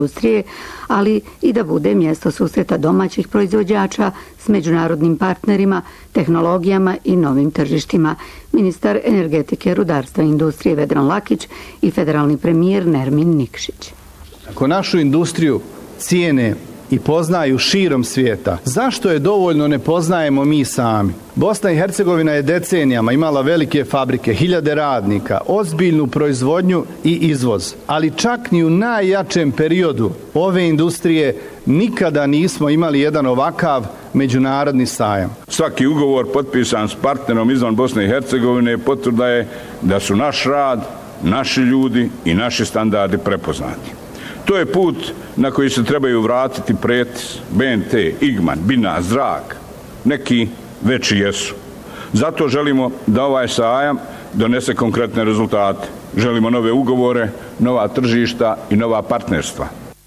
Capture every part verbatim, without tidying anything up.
industrije, ali i da bude mjesto susreta domaćih proizvođača s međunarodnim partnerima, tehnologijama i novim tržištima. Ministar energetike, rudarstva i industrije Vedran Lakić i federalni premijer Nermin Nikšić. Ako našu industriju cijene i poznaju širom svijeta, zašto je dovoljno ne poznajemo mi sami? Bosna i Hercegovina je decenijama imala velike fabrike, hiljade radnika, ozbiljnu proizvodnju i izvoz. Ali čak ni u najjačem periodu ove industrije nikada nismo imali jedan ovakav međunarodni sajam. Svaki ugovor potpisan s partnerom izvan Bosne i Hercegovine potvrda je da su naš rad, naši ljudi i naši standardi prepoznati. To je put na koji se trebaju vratiti Pretis, B N T, Igman, Bina, Zrak. Neki veći jesu. Zato želimo da ovaj sajam donese konkretne rezultate. Želimo nove ugovore, nova tržišta i nova partnerstva.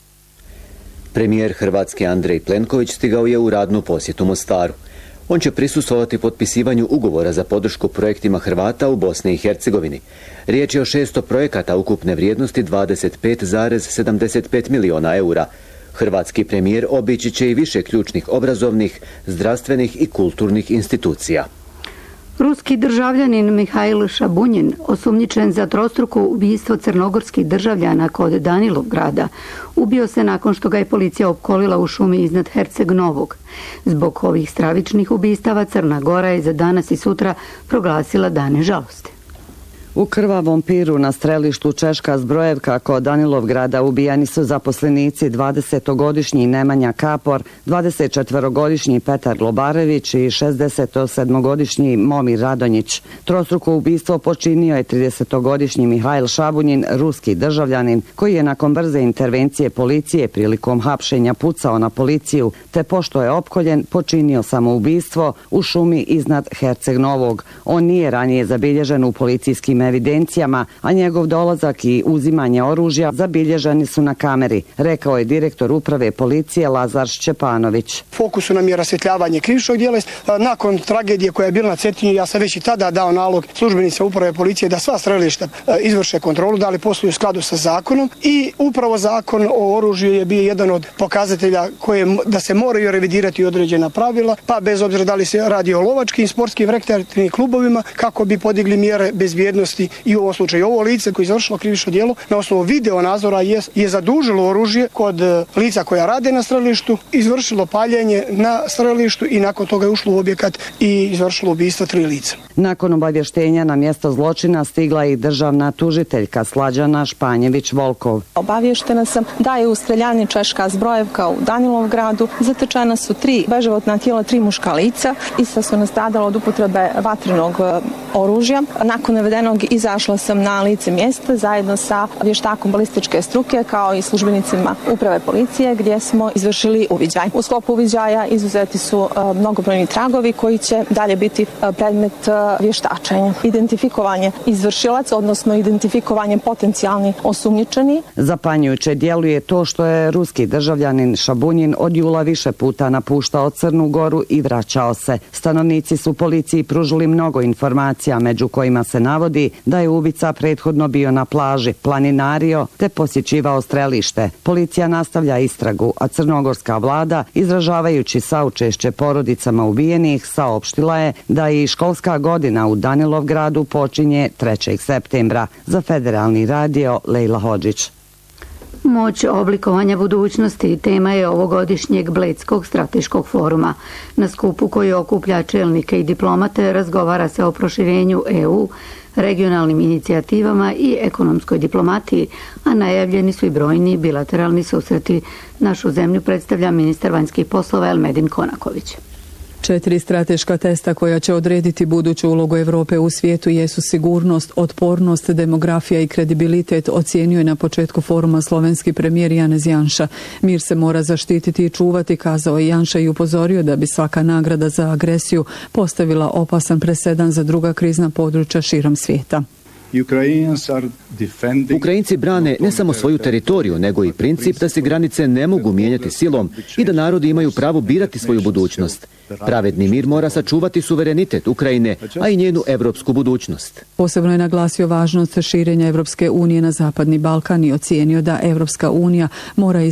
Premijer Hrvatske Andrej Plenković stigao je u radnu posjetu Mostaru. On će prisustvovati potpisivanju ugovora za podršku projektima Hrvata u Bosni i Hercegovini. Riječ je o šesto projekata ukupne vrijednosti dvadeset pet zarez sedamdeset pet miliona eura. Hrvatski premijer obići će i više ključnih obrazovnih, zdravstvenih i kulturnih institucija. Ruski državljanin Mihajl Šabunjin, osumnjičen za trostruko ubistvo crnogorskih državljana kod Danilovgrada, ubio se nakon što ga je policija opkolila u šumi iznad Herceg Novog. Zbog ovih stravičnih ubistava Crna Gora je za danas i sutra proglasila dane žalosti. U krvavom piru na strelištu Češka Zbrojevka kod Danilovgrada ubijani su zaposlenici dvadesetogodišnji Nemanja Kapor, dvadesetčetvorogodišnji Petar Globarević i šezdesetsedmogodišnji Momir Radonjić. Trostruko ubistvo počinio je tridesetogodišnji Mihajl Šabunjin, ruski državljanin, koji je nakon brze intervencije policije prilikom hapšenja pucao na policiju, te pošto je opkoljen, počinio samoubistvo u šumi iznad Herceg Novog. On nije ranije zabilježen u policijskim evidencijama, a njegov dolazak i uzimanje oružja zabilježeni su na kameri, rekao je direktor uprave policije Lazar Šćepanović. Fokusu nam je rasvjetljavanje krivičnog djela. Nakon tragedije koja je bila na Cetinju, ja sam već i tada dao nalog službenicima uprave policije da sva strelišta izvrše kontrolu, da li posluju u skladu sa zakonom, i upravo zakon o oružju je bio jedan od pokazatelja koje da se moraju revidirati određena pravila, pa bez obzira da li se radi o lovačkim, sportskim, rekreativnim klubovima, kako bi podigli mjere bezbjednosti. I u ovom slučaju ovo lice koje je završilo krivično djelo na osnovu video nadzora je, je zadužilo oružje kod lica koja rade na strelištu, izvršilo paljenje na strelištu i nakon toga je ušlo u objekat i izvršilo ubistvo tri lica. Nakon obavještenja na mjesto zločina stigla i državna tužiteljka Slađana Španjević-Volkov. Obavještena sam da je u streljani Češka Zbrojevka u Danilovgradu zatečena su tri beživotna tijela, tri muška lica i sa su nastradala od upotrebe vatrenog oružja. Nakon navedenog izašla sam na lice mjesta zajedno sa vještakom balističke struke kao i službenicima uprave policije gdje smo izvršili uviđaj. U sklopu uviđaja izuzeti su mnogobrojni tragovi koji će dalje biti predmet vještačenja. Identifikovanje izvršilaca, odnosno identifikovanje potencijalni osumnjičeni. Zapanjujuće djeluje to što je ruski državljanin Šabunjin od jula više puta napuštao Crnu Goru i vraćao se. Stanovnici su policiji pružili mnogo informacija, među kojima se navodi da je ubica prethodno bio na plaži, planinario te posjećivao strelište. Policija nastavlja istragu, a crnogorska vlada, izražavajući saučešće porodicama ubijenih, saopštila je da i školska godina u Danilovgradu počinje trećeg septembra. Za Federalni radio Lejla Hodžić. Moć oblikovanja budućnosti tema je ovogodišnjeg Bledskog strateškog foruma. Na skupu koji okuplja čelnike i diplomate razgovara se o proširenju E U, regionalnim inicijativama i ekonomskoj diplomatiji, a najavljeni su i brojni bilateralni susreti. Našu zemlju predstavlja ministar vanjskih poslova Elmedin Konaković. Četiri strateška testa koja će odrediti buduću ulogu Europe u svijetu jesu sigurnost, otpornost, demografija i kredibilitet, ocijenio je na početku foruma slovenski premijer Janez Janša. Mir se mora zaštititi i čuvati, kazao je Janša i upozorio da bi svaka nagrada za agresiju postavila opasan presedan za druga krizna područja širom svijeta. Ukrajinci brane ne samo svoju teritoriju, nego i princip da se granice ne mogu mijenjati silom i da narodi imaju pravo birati svoju budućnost. Pravedni mir mora sačuvati suverenitet Ukrajine, a i njenu evropsku budućnost. Posebno je naglasio važnost širenja Evropske unije na Zapadni Balkan i ocijenio da Evropska unija mora